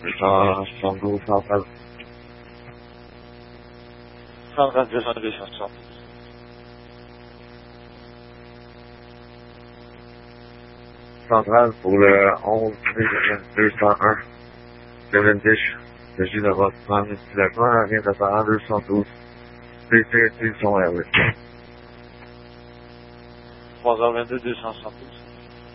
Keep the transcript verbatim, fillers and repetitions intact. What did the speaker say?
cent soixante-douze, cent treize. cent trente-deux, cent deux, cent soixante. cent treize pour le onze deux cent un. Kevin Tish. Le jus de votre prendre utilisation, rien de parent deux cent douze. P C, son R huit. trois heures vingt-deux, deux cent soixante-douze.